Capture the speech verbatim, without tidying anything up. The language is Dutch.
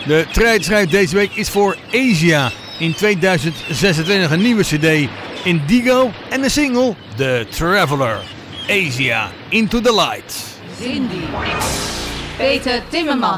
De tijdschrift deze week is voor Asia. In tweeduizend zesentwintig een nieuwe cd Indigo en de single The Traveler. Asia, Into the Light. Cindy. Peter Timmerman.